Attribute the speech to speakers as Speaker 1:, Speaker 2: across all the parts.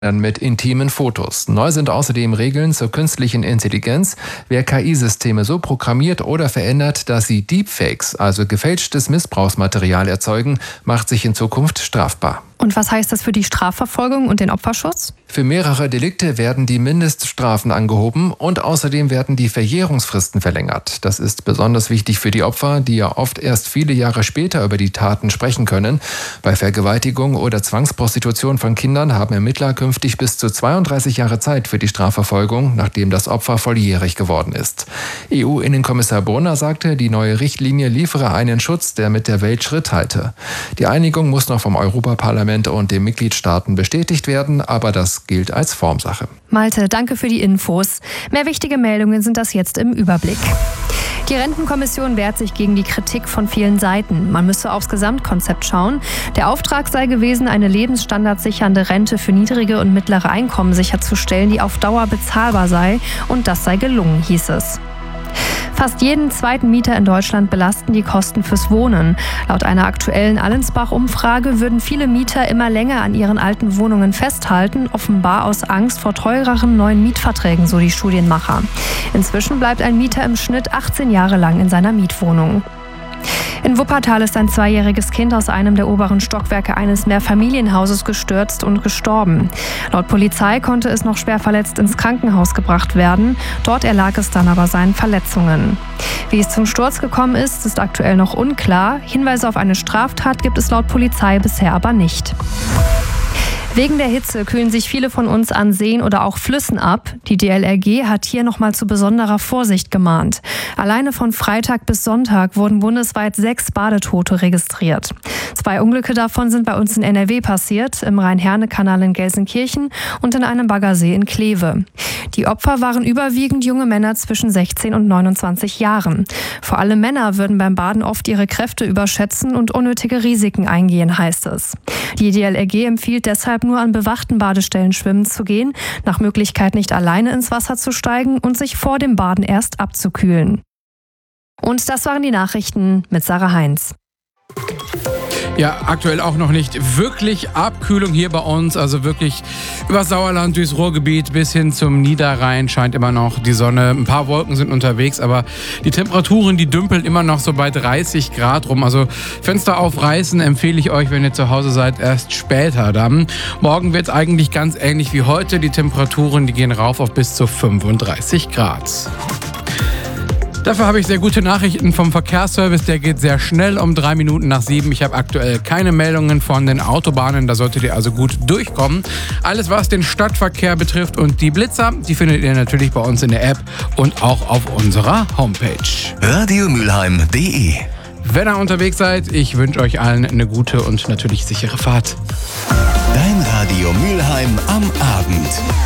Speaker 1: mit intimen Fotos. Neu sind außerdem Regeln zur künstlichen Intelligenz. Wer KI-Systeme so programmiert oder verändert, dass sie Deepfakes, also gefälschtes Missbrauchsmaterial erzeugen, macht sich in Zukunft strafbar.
Speaker 2: Und was heißt das für die Strafverfolgung und den Opferschutz?
Speaker 1: Für mehrere Delikte werden die Mindeststrafen angehoben und außerdem werden die Verjährungsfristen verlängert. Das ist besonders wichtig für die Opfer, die ja oft erst viele Jahre später über die Taten sprechen können. Bei Vergewaltigung oder Zwangsprostitution von Kindern haben Ermittler künftig bis zu 32 Jahre Zeit für die Strafverfolgung, nachdem das Opfer volljährig geworden ist. EU-Innenkommissar Brunner sagte, die neue Richtlinie liefere einen Schutz, der mit der Welt Schritt halte. Die Einigung muss noch vom Europaparlament und den Mitgliedstaaten bestätigt werden, aber das gilt als Formsache.
Speaker 2: Malte, danke für die Infos. Mehr wichtige Meldungen sind das jetzt im Überblick. Die Rentenkommission wehrt sich gegen die Kritik von vielen Seiten. Man müsse aufs Gesamtkonzept schauen. Der Auftrag sei gewesen, eine lebensstandardsichernde Rente für niedrige und mittlere Einkommen sicherzustellen, die auf Dauer bezahlbar sei. Und das sei gelungen, hieß es. Fast jeden zweiten Mieter in Deutschland belasten die Kosten fürs Wohnen. Laut einer aktuellen Allensbach-Umfrage würden viele Mieter immer länger an ihren alten Wohnungen festhalten, offenbar aus Angst vor teureren neuen Mietverträgen, so die Studienmacher. Inzwischen bleibt ein Mieter im Schnitt 18 Jahre lang in seiner Mietwohnung. In Wuppertal ist ein 2-jähriges Kind aus einem der oberen Stockwerke eines Mehrfamilienhauses gestürzt und gestorben. Laut Polizei konnte es noch schwer verletzt ins Krankenhaus gebracht werden. Dort erlag es dann aber seinen Verletzungen. Wie es zum Sturz gekommen ist, ist aktuell noch unklar. Hinweise auf eine Straftat gibt es laut Polizei bisher aber nicht. Wegen der Hitze kühlen sich viele von uns an Seen oder auch Flüssen ab. Die DLRG hat hier nochmal zu besonderer Vorsicht gemahnt. Alleine von Freitag bis Sonntag wurden bundesweit 6 Badetote registriert. 2 Unglücke davon sind bei uns in NRW passiert, im Rhein-Herne-Kanal in Gelsenkirchen und in einem Baggersee in Kleve. Die Opfer waren überwiegend junge Männer zwischen 16 und 29 Jahren. Vor allem Männer würden beim Baden oft ihre Kräfte überschätzen und unnötige Risiken eingehen, heißt es. Die DLRG empfiehlt deshalb nur an bewachten Badestellen schwimmen zu gehen, nach Möglichkeit nicht alleine ins Wasser zu steigen und sich vor dem Baden erst abzukühlen. Und das waren die Nachrichten mit Sarah Heinz.
Speaker 3: Ja, aktuell auch noch nicht wirklich Abkühlung hier bei uns, also wirklich über Sauerland, durchs Ruhrgebiet bis hin zum Niederrhein scheint immer noch die Sonne. Ein paar Wolken sind unterwegs, aber die Temperaturen, die dümpeln immer noch so bei 30 Grad rum. Also Fenster aufreißen empfehle ich euch, wenn ihr zu Hause seid, erst später dann. Morgen wird es eigentlich ganz ähnlich wie heute. Die Temperaturen, die gehen rauf auf bis zu 35 Grad. Dafür habe ich sehr gute Nachrichten vom Verkehrsservice. Der geht sehr schnell um 3 Minuten nach 7. Ich habe aktuell keine Meldungen von den Autobahnen. Da solltet ihr also gut durchkommen. Alles, was den Stadtverkehr betrifft und die Blitzer, die findet ihr natürlich bei uns in der App und auch auf unserer Homepage.
Speaker 4: radiomülheim.de.
Speaker 3: Wenn ihr unterwegs seid, ich wünsche euch allen eine gute und natürlich sichere Fahrt.
Speaker 4: Dein Radio Mülheim am Abend.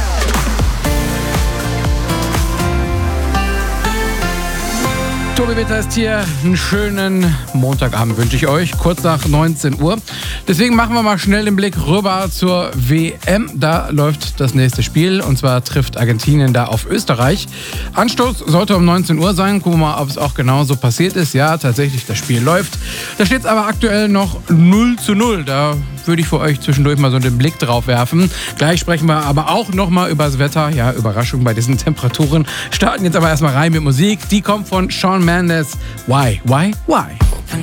Speaker 3: Tobi Witter ist hier. Einen schönen Montagabend wünsche ich euch, kurz nach 19 Uhr. Deswegen machen wir mal schnell den Blick rüber zur WM. Da läuft das nächste Spiel und zwar trifft Argentinien da auf Österreich. Anstoß sollte um 19 Uhr sein. Gucken wir mal, ob es auch genauso passiert ist. Ja, tatsächlich, das Spiel läuft. Da steht es aber aktuell noch 0:0. Da würde ich für euch zwischendurch mal so den Blick drauf werfen. Gleich sprechen wir aber auch nochmal über das Wetter. Ja, Überraschung bei diesen Temperaturen. Starten jetzt aber erstmal rein mit Musik. Die kommt von Shawn Mendes. Why?